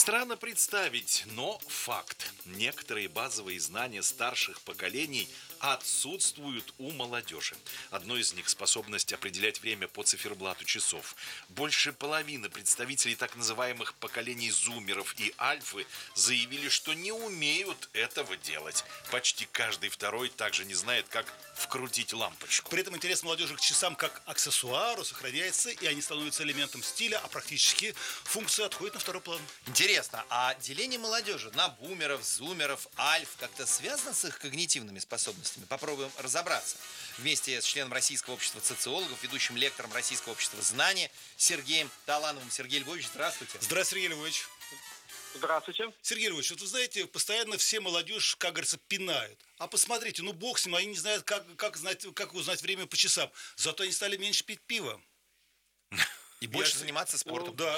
Странно представить, но факт. Некоторые базовые знания старших поколений отсутствуют у молодежи. Одно из них – способность определять время по циферблату часов. Больше половины представителей так называемых поколений зумеров и альфы заявили, что не умеют этого делать. Почти каждый второй также не знает, как вкрутить лампочку. При этом интерес молодежи к часам как аксессуару сохраняется, и они становятся элементом стиля, а практически функция отходит на второй план. Интересно, а деление молодежи на бумеров, зумеров, альф как-то связано с их когнитивными способностями? Попробуем разобраться. Вместе с членом Российского общества социологов, ведущим лектором Российского общества знания Сергеем Талановым. Сергей Львович, здравствуйте. Здравствуйте, Сергей Львович. Здравствуйте. Сергей Львович, вот вы знаете, постоянно все молодежь, как говорится, пинают. А посмотрите, бог с ним, они не знают, как узнать время по часам. Зато они стали меньше пить пиво. И больше заниматься спортом. Да.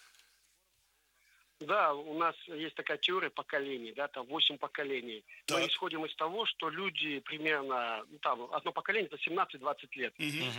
Да, у нас есть такая теория поколений, да, там 8 поколений. Так. Мы исходим из того, что люди примерно, одно поколение это 17-20 лет.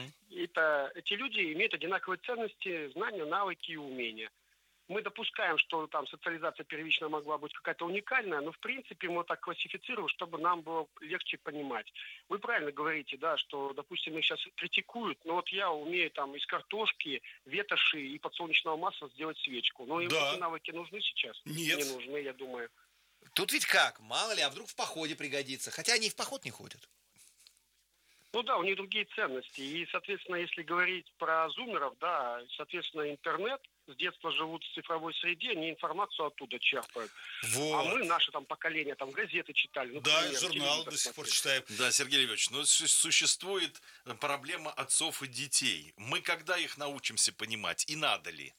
Эти люди имеют одинаковые ценности, знания, навыки и умения. Мы допускаем, что там социализация первичная могла быть какая-то уникальная, но в принципе мы так классифицируем, чтобы нам было легче понимать. Вы правильно говорите, да, что, допустим, их сейчас критикуют, но вот я умею там из картошки, ветоши и подсолнечного масла сделать свечку. Но им эти навыки нужны сейчас? Нет. Не нужны, я думаю. Тут ведь как? Мало ли, а вдруг в походе пригодится. Хотя они и в поход не ходят. Ну да, у них другие ценности. И, соответственно, если говорить про зумеров, да, соответственно, интернет, с детства живут в цифровой среде, они информацию оттуда черпают. Вот. А мы, наше там поколение, там газеты читали. Да, журнал до сих пор читаем. Да, Сергей Львович, но существует проблема отцов и детей. Мы когда их научимся понимать и надо ли?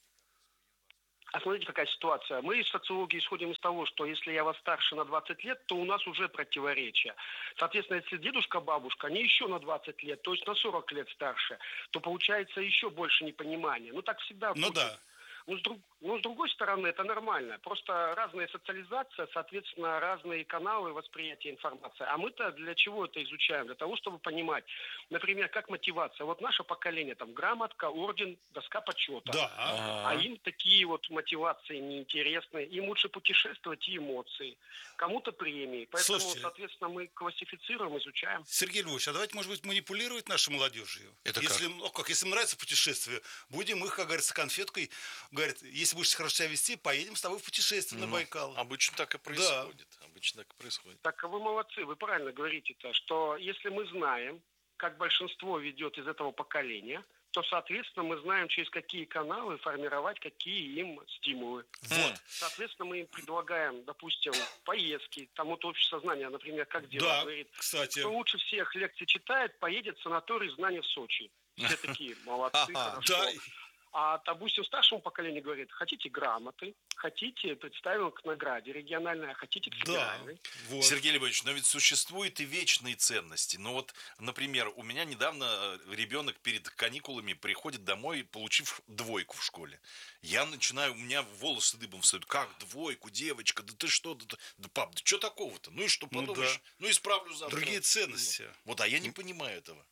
А смотрите, какая ситуация. Мы из социологии исходим из того, что если я вас старше на 20 лет, то у нас уже противоречие. Соответственно, если дедушка, бабушка, они еще на 20 лет, то есть на 40 лет старше, то получается еще больше непонимания. Так всегда будет. Да. Но с другой стороны, это нормально. Просто разная социализация, соответственно, разные каналы восприятия информации. А мы-то для чего это изучаем? Для того, чтобы понимать, например, как мотивация. Вот наше поколение, там, грамотка, орден, доска почета. Да. А им такие вот мотивации неинтересны. Им лучше путешествовать и эмоции. Кому-то премии. Поэтому, Слушайте, соответственно, мы классифицируем, изучаем. Сергей Львович, а давайте, может быть, манипулировать нашей молодежью? Это если, если им нравится путешествие, будем их, как говорится, конфеткой. Говорят, если будешь хорошо себя вести, поедем с тобой в путешествие на Байкал. Обычно так и происходит. Да. Обычно так и происходит. Так вы молодцы, вы правильно говорите-то, что если мы знаем, как большинство ведет из этого поколения, то, соответственно, мы знаем, через какие каналы формировать, какие им стимулы. Вот. Соответственно, мы им предлагаем, допустим, поездки. Там вот общество знания, например, как делать, говорит, кстати. кто лучше всех лекции читает, поедет в санаторий знаний в Сочи. Все такие молодцы, хорошо. А, допустим, старшему поколению говорит, хотите грамоты, хотите, представим к награде региональной, а хотите к федеральной. Вот. Сергей Львович, но ведь существуют и вечные ценности. Например, у меня недавно ребенок перед каникулами приходит домой, получив 2 в школе. Я начинаю, у меня волосы дыбом встают. Как 2, девочка, да ты что? Да пап, да что такого-то? Ну и что подумаешь? Исправлю завтра. Другие ценности. А я не понимаю этого.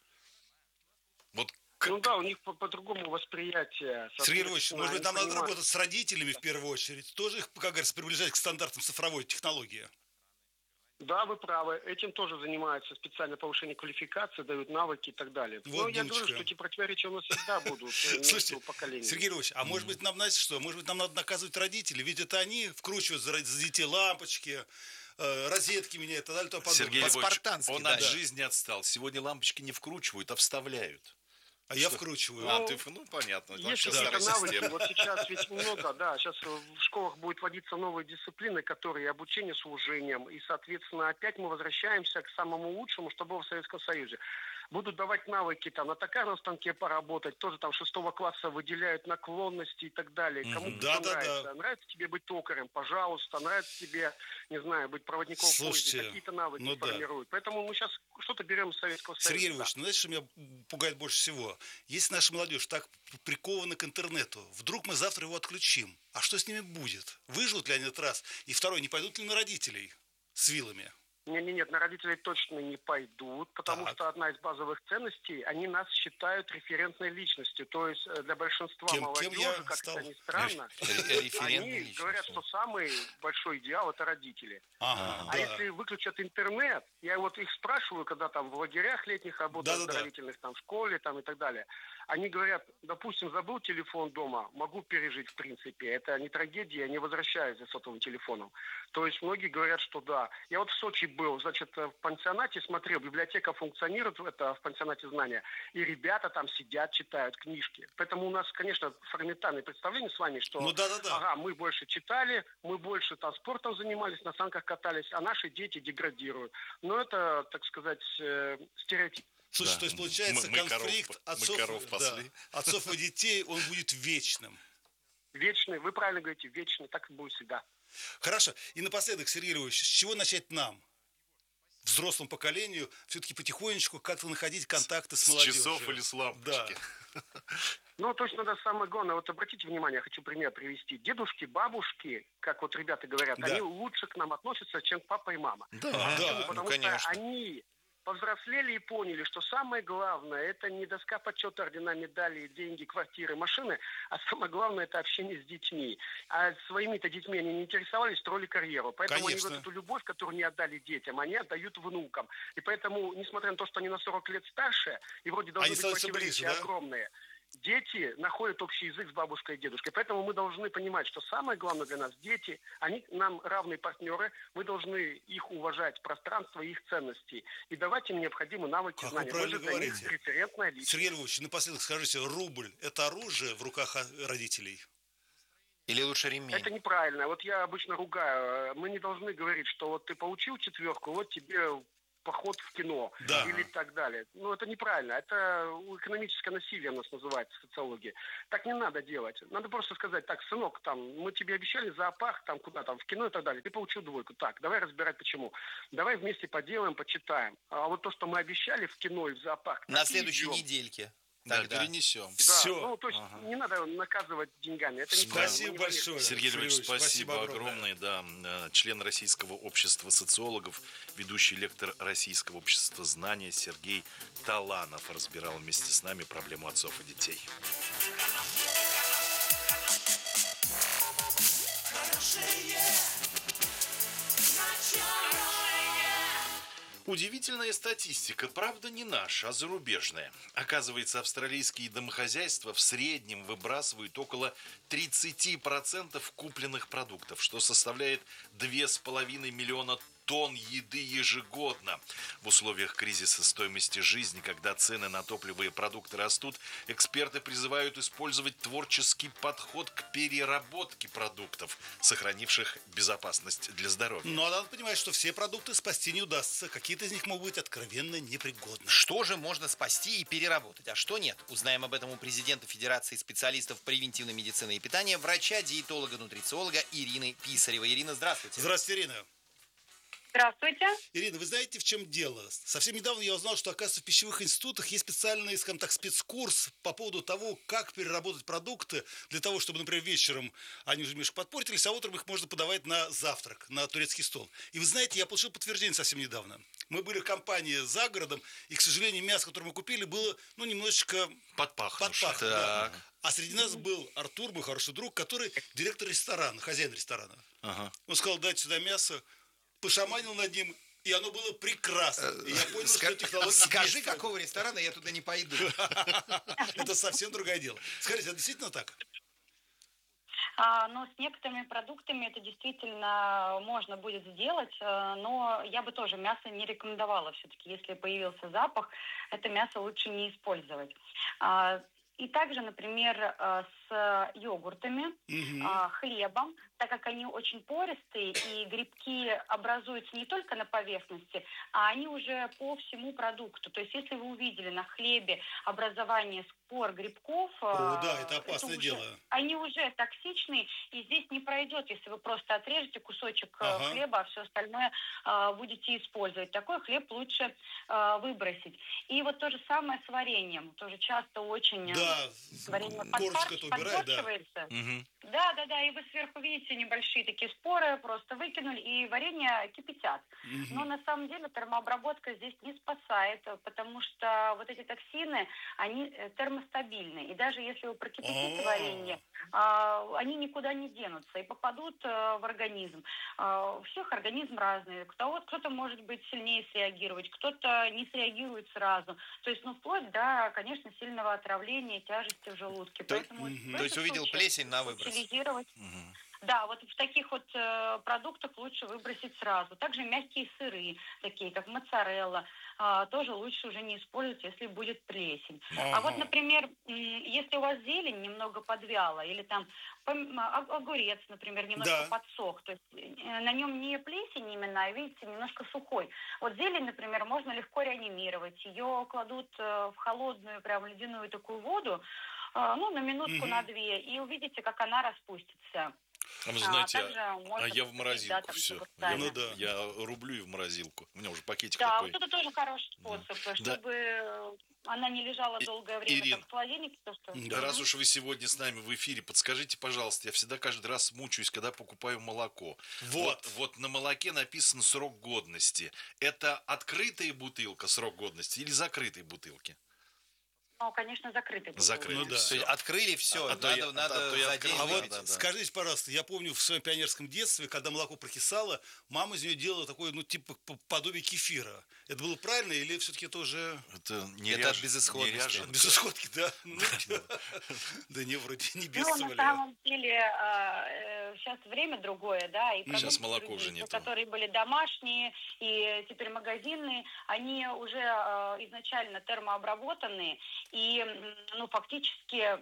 У них по-другому восприятие. Сергей Львович, может быть, нам надо работать с родителями в первую очередь, тоже их, как говорится, приближать к стандартам цифровой технологии. Да, вы правы. Этим тоже занимаются специальное повышение квалификации, дают навыки и так далее. Вот, я говорю, что эти противоречия у нас всегда будут. Слушайте, Сергей Львович, а может быть, нам, знаете что, может быть, нам надо наказывать родителей, ведь это они вкручивают за детей лампочки, розетки меняют и так далее, то подобное. Сергей Львович, он от жизни отстал. Сегодня лампочки не вкручивают, а вставляют. А я вкручиваю. Понятно. Есть какие-то навыки. Вот сейчас ведь много, сейчас в школах будет вводиться новые дисциплины, которые обучение служением. И, соответственно, опять мы возвращаемся к самому лучшему, что было в Советском Союзе. Будут давать навыки, на токарном станке поработать, тоже 6 класса выделяют наклонности и так далее. Кому нравится. Да. Нравится тебе быть токарем, пожалуйста. Нравится тебе, не знаю, быть проводником в поезде. Какие-то навыки формируют. Поэтому мы сейчас что-то берем из Советского Союза. Сергей Львович, знаете, что меня пугает больше всего? Если наша молодежь так прикована к интернету, вдруг мы завтра его отключим. А что с ними будет? Выживут ли они этот раз? И второй, не пойдут ли на родителей с вилами? Нет, на родителей точно не пойдут, потому что одна из базовых ценностей, они нас считают референтной личностью. То есть для большинства молодежи, как это ни странно, они говорят, что самый большой идеал – это родители. А если выключат интернет, я вот их спрашиваю, когда там в лагерях летних работают, оздоровительных, там в школе там, и так далее, они говорят, допустим, забыл телефон дома, могу пережить в принципе, это не трагедия, я не возвращаюсь за сотовым телефоном. То есть многие говорят, что да. Я вот в Сочи был, значит, в пансионате смотрел, библиотека функционирует, это в пансионате знания, и ребята там сидят, читают книжки. Поэтому у нас, конечно, фрагментарное представление с вами, что ага, мы больше читали, мы больше там спортом занимались, на санках катались, а наши дети деградируют. Но это, так сказать, стереотип. Слушай, то есть получается конфликт отцов и детей, он будет вечным. Вечный, вы правильно говорите, вечный, так и будет всегда. Хорошо. И напоследок, Сергей Львович, с чего начать нам, взрослому поколению, все-таки потихонечку как-то находить контакты с молодежью? С часов или с лампочки? Да. Ну, точно, да, самое главное. Вот обратите внимание, я хочу пример привести. Дедушки, бабушки, как вот ребята говорят, они лучше к нам относятся, чем папа и мама. Да, потому что они повзрослели и поняли, что самое главное – это не доска почета, ордена, медали, деньги, квартиры, машины, а самое главное – это общение с детьми. А своими-то детьми они не интересовались, строили карьеру. Поэтому они вот эту любовь, которую не отдали детям, они отдают внукам. И поэтому, несмотря на то, что они на 40 лет старше, и вроде должны быть противоречия огромные, дети находят общий язык с бабушкой и дедушкой. Поэтому мы должны понимать, что самое главное для нас – дети, они нам равные партнеры, мы должны их уважать, пространство их ценностей, и давать им необходимые навыки, знания. Как вы правильно говорите. Референтная личность. Сергей Львович, напоследок скажите, рубль – это оружие в руках родителей? Или лучше ремень? Это неправильно. Вот я обычно ругаю. Мы не должны говорить, что вот ты получил 4, вот тебе поход в кино или так далее. Ну, это неправильно. Это экономическое насилие у нас называется в социологии. Так не надо делать. Надо просто сказать, так, сынок, там, мы тебе обещали зоопарк, там, куда там, в кино и так далее. Ты получил 2. Так, давай разбирать почему. Давай вместе поделаем, почитаем. А вот то, что мы обещали в кино и в зоопарк... На следующей недельке. Тогда перенесем. Да, все. Ну, то есть не надо наказывать деньгами. Это спасибо большое. Сергей Львович, спасибо огромное. Да, член Российского общества социологов, ведущий лектор Российского общества знания Сергей Таланов разбирал вместе с нами проблему отцов и детей. Удивительная статистика, правда не наша, а зарубежная. Оказывается, австралийские домохозяйства в среднем выбрасывают около 30% купленных продуктов, что составляет 2,5 миллиона тонн еды ежегодно. В условиях кризиса стоимости жизни, когда цены на топливо и продукты растут, эксперты призывают использовать творческий подход к переработке продуктов, сохранивших безопасность для здоровья. Но надо понимать, что все продукты спасти не удастся. Какие-то из них могут быть откровенно непригодны. Что же можно спасти и переработать, а что нет? Узнаем об этом у президента Федерации специалистов превентивной медицины и питания, врача-диетолога-нутрициолога Ирины Писаревой. Ирина, здравствуйте. Здравствуйте, Ирина. Здравствуйте. Ирина, вы знаете, в чем дело? Совсем недавно я узнал, что, оказывается, в пищевых институтах есть специальный, скажем так, спецкурс по поводу того, как переработать продукты для того, чтобы, например, вечером они уже немножко подпортились, а утром их можно подавать на завтрак, на турецкий стол. И вы знаете, я получил подтверждение совсем недавно. Мы были в компании за городом, и, к сожалению, мясо, которое мы купили, было, немножечко подпахнувшее. Да. А среди нас был Артур, мой хороший друг, который директор ресторана, хозяин ресторана. Он сказал, дайте сюда мясо. Пошаманил над ним, и оно было прекрасно. И я понял, что технология... Скажи, какого ресторана, я туда не пойду. Это совсем другое дело. Скажите, это действительно так? Но с некоторыми продуктами это действительно можно будет сделать, но я бы тоже мясо не рекомендовала. Все-таки, если появился запах, это мясо лучше не использовать. И также, например, с йогуртами, хлебом, так как они очень пористые, и грибки образуются не только на поверхности, а они уже по всему продукту. То есть, если вы увидели на хлебе образование спор грибков, это опасное дело. Они уже токсичные, и здесь не пройдет, если вы просто отрежете кусочек хлеба, а все остальное будете использовать. Такой хлеб лучше выбросить. И вот то же самое с вареньем. Тоже часто очень... Да, корочка-то убирает, да. Да, и вы сверху видите небольшие такие споры, просто выкинули, и варенье кипятят. Но на самом деле термообработка здесь не спасает, потому что вот эти токсины, они термостабильны. И даже если вы прокипятите варенье, они никуда не денутся и попадут в организм. У всех организм разный. Кто-то может быть сильнее среагировать, кто-то не среагирует сразу. То есть, вплоть до, конечно, сильного отравления, тяжести в желудке. Поэтому То есть увидел плесень на выброс. Да, вот в таких вот продуктах лучше выбросить сразу. Также мягкие сыры, такие как моцарелла, тоже лучше уже не использовать, если будет плесень. А вот, например, если у вас зелень немного подвяла, или там огурец, например, немножко подсох, то есть на нем не плесень именно, а, видите, немножко сухой. Вот зелень, например, можно легко реанимировать. Ее кладут в холодную, прям ледяную такую воду, на минутку, на 2, и увидите, как она распустится. Вы знаете, я в купить, морозилку все. Я рублю и в морозилку. У меня уже пакетик Да, такой. вот это тоже хороший способ, чтобы она не лежала долгое время Ирин, в холодильнике. Раз уж вы сегодня с нами в эфире, подскажите, пожалуйста, я всегда каждый раз мучаюсь, когда покупаю молоко. Вот на молоке написан срок годности. Это открытая бутылка срок годности или закрытые бутылки? Конечно, закрытый. Закрытый. То есть открыли все, надо за день. А вот скажите, пожалуйста, я помню в своем пионерском детстве, когда молоко прокисало, мама из нее делала такое, типа подобие кефира. Это было правильно или все-таки это уже... Это от безысходности. От безысходки, да. Да не, вроде не без соли. На самом деле, сейчас время другое, да, и сейчас молоко уже нет. Которые были домашние и теперь магазинные, они уже изначально термообработанные, и, фактически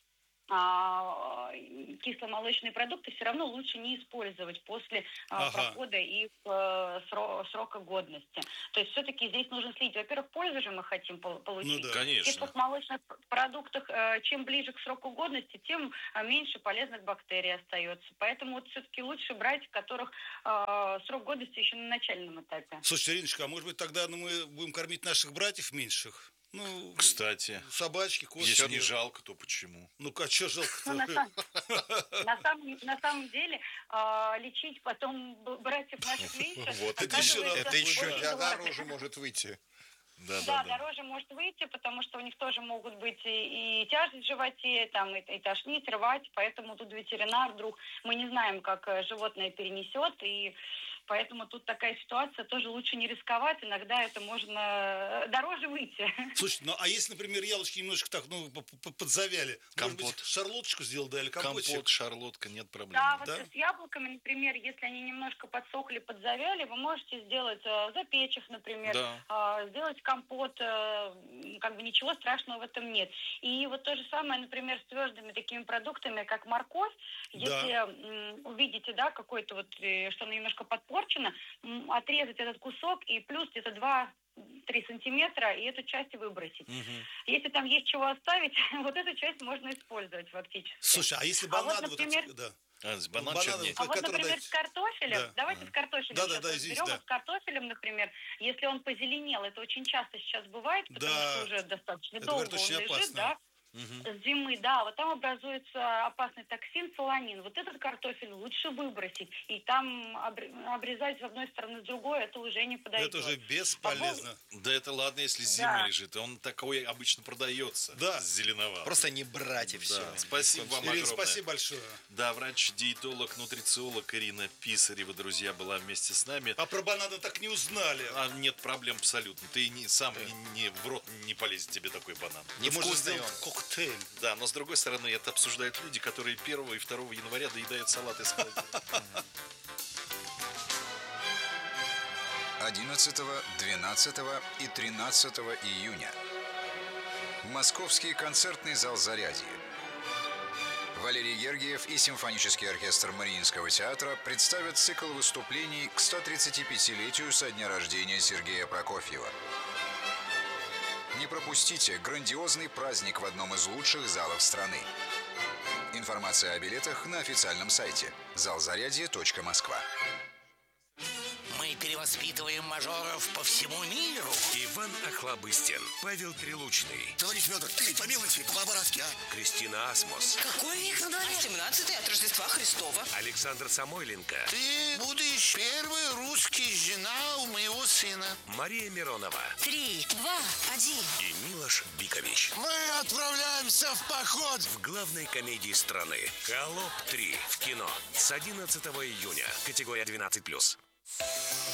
кисломолочные продукты все равно лучше не использовать после прохода их срока годности. То есть все-таки здесь нужно следить. Во-первых, пользу же мы хотим получить. Ну да, конечно. В кисломолочных продуктах чем ближе к сроку годности, тем меньше полезных бактерий остается. Поэтому вот все-таки лучше брать, у которых срок годности еще на начальном этапе. Слушайте, Ириночка, а может быть тогда мы будем кормить наших братьев меньших? Кстати, собачки, кошки. Если не жалко, то почему? А что жалко-то? На самом деле, лечить потом братьев наших меньших, вот это еще дороже может выйти. Да, дороже может выйти, потому что у них тоже могут быть и тяжесть в животе, и тошнить, рвать, поэтому тут ветеринар вдруг, мы не знаем, как животное перенесет, и поэтому тут такая ситуация, тоже лучше не рисковать, иногда это можно дороже выйти. Слушайте, а если, например, яблочки немножко так, подзавяли, компот. Может быть, шарлоточку сделал, да, или компотик? Компот, шарлотка, нет проблем. Да, вот с яблоками, например, если они немножко подсохли, подзавяли, вы можете сделать, запечь их, например, сделать компот, ничего страшного в этом нет. И вот то же самое, например, с твердыми такими продуктами, как морковь, если увидите, какой-то что она немножко подпорчена, отрезать этот кусок и плюс где-то 2-3 сантиметра и эту часть выбросить. Если там есть чего оставить, вот эту часть можно использовать фактически. Слушай, а если бананы, например, банан чернее. Например, с картофелем, давайте с картофелем извините, берем, с картофелем, например, если он позеленел, это очень часто сейчас бывает, потому что уже достаточно долго он лежит, с зимы, вот там образуется опасный токсин соланин. Вот этот картофель лучше выбросить. И там обрезать с одной стороны, с другой, это уже не подойдет. Это уже бесполезно. Да это ладно, если зимой лежит. Он такой обычно продается. Да. Зеленоватый. Просто не брать и все. Спасибо вам огромное. Ирина, спасибо большое. Да, врач-диетолог, нутрициолог Ирина Писарева, друзья, была вместе с нами. А про бананы так не узнали. Нет проблем абсолютно. Ты сам в рот не полезет тебе такой банан. Невкусный он. Коктейль. Да, но с другой стороны, это обсуждают люди, которые 1 и 2 января доедают салат из холодильника. 11, 12 и 13 июня. Московский концертный зал «Зарядье». Валерий Гергиев и симфонический оркестр Мариинского театра представят цикл выступлений к 135-летию со дня рождения Сергея Прокофьева. Не пропустите грандиозный праздник в одном из лучших залов страны. Информация о билетах на официальном сайте залзарядье.москва. Мы Мы перевоспитываем мажоров по всему миру. Иван Охлобыстин, Павел Прилучный, Товарищ Федор, ты помилуйте, по-барски, а? Кристина Асмус, Какой век на дворе? 17-й от Рождества Христова. Александр Самойленко, Ты будешь первой русской жена у моего сына. Мария Миронова 3, 2, 1. и Милош Бикович. Мы отправляемся в поход. В главной комедии страны «Холоп 3» в кино с 11 июня. Категория 12+.